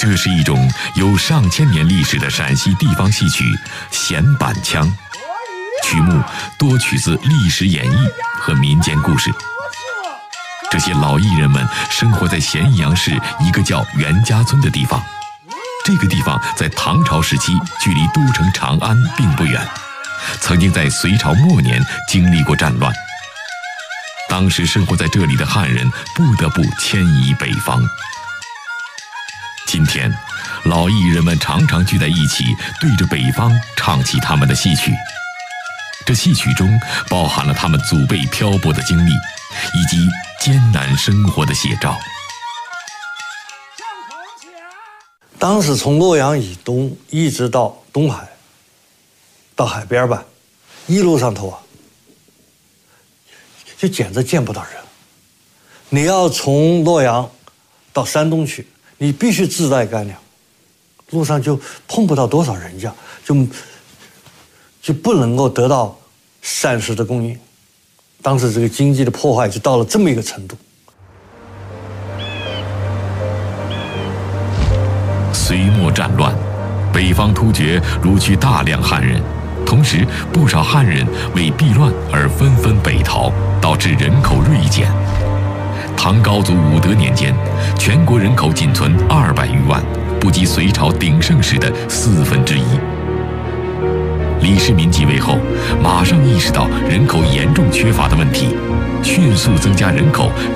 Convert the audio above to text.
这是一种有上千年历史的陕西地方戏曲弦板腔，曲目多取自历史演绎和民间故事。这些老艺人们生活在咸阳市一个叫袁家村的地方。这个地方在唐朝时期距离都城长安并不远，曾经在隋朝末年经历过战乱。当时生活在这里的汉人不得不迁移北方。今天，老艺人们常常聚在一起，对着北方唱起他们的戏曲。这戏曲中包含了他们祖辈漂泊的经历，以及艰难生活的写照。 当时从洛阳以东一直到东海，到海边吧，一路上头就简直见不到人。你要从洛阳到山东去，你必须自带干粮，路上就碰不到多少人家，就不能够得到膳食的供应。当时这个经济的破坏就到了这么一个程度。 隋末战乱，北方突厥掳去大量汉人，同时不少汉人为避乱而纷纷北逃，导致人口锐减。唐高祖武德年间，全国人口仅存200余万，不及隋朝鼎盛时的1/4。李世民继位后，马上意识到人口严重缺乏的问题，迅速增加人口，